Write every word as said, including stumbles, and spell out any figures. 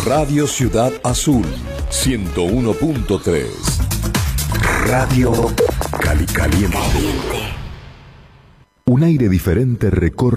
Radio Ciudad Azul, ciento uno punto tres. Radio Cali Caliente. Un aire diferente recorre